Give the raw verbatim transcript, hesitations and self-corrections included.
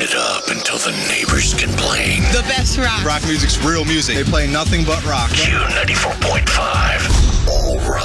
it up until the neighbors complain. The best rock. Rock music's real music. They play nothing but rock. Q ninety-four point five. All right.